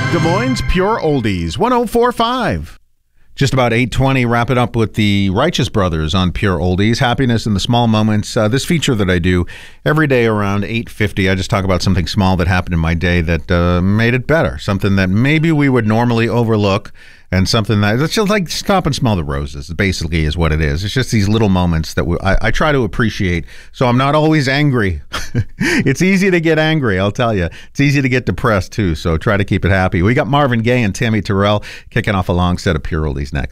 Des Moines Pure Oldies, 104.5. Just about 8:20, wrap it up with the Righteous Brothers on Pure Oldies, Happiness in the Small Moments. This feature that I do every day around 8:50, I just talk about something small that happened in my day that made it better, something that maybe we would normally overlook, and something that, it's just like stop and smell the roses, basically is what it is. It's just these little moments that I try to appreciate, so I'm not always angry. It's easy to get angry, I'll tell you. It's easy to get depressed, too, so try to keep it happy. We got Marvin Gaye and Tammy Terrell kicking off a long set of Pure Oldies next.